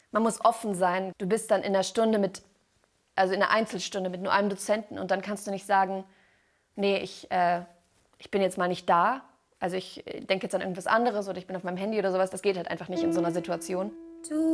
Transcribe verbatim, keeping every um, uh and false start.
Man muss offen sein. Du bist dann in einer Stunde mit, also in einer Einzelstunde mit nur einem Dozenten und dann kannst du nicht sagen, nee, ich, äh, ich bin jetzt mal nicht da. Also ich denke jetzt an irgendwas anderes oder ich bin auf meinem Handy oder sowas. Das geht halt einfach nicht in so einer Situation.